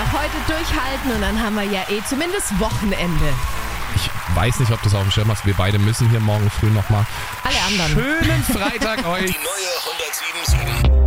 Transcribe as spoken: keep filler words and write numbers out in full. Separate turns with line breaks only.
noch heute durchhalten und dann haben wir ja eh zumindest Wochenende.
Ich weiß nicht, ob du es auf dem Schirm hast. Wir beide müssen hier morgen früh nochmal.
Alle anderen.
Schönen Freitag euch.
Die neue hundertsieben Komma sieben.